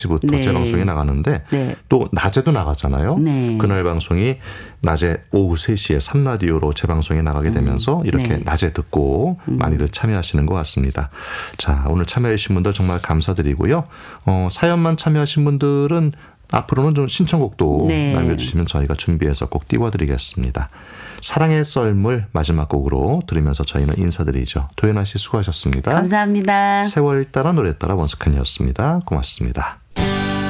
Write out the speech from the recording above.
부터 네. 재방송이 나가는데 네. 또 낮에도 나가잖아요. 네. 그날 방송이 낮에 오후 3시에 3라디오로 재방송이 나가게 되면서 이렇게 네. 낮에 듣고 많이들 참여하시는 것 같습니다. 자, 오늘 참여해 주신 분들 정말 감사드리고요. 사연만 참여하신 분들은 앞으로는 좀 신청곡도 네. 남겨주시면 저희가 준비해서 꼭 띄워드리겠습니다. 사랑의 썰물 마지막 곡으로 들으면서 저희는 인사드리죠. 도연아 씨 수고하셨습니다. 감사합니다. 세월 따라 노래 따라 원숙한이었습니다. 고맙습니다.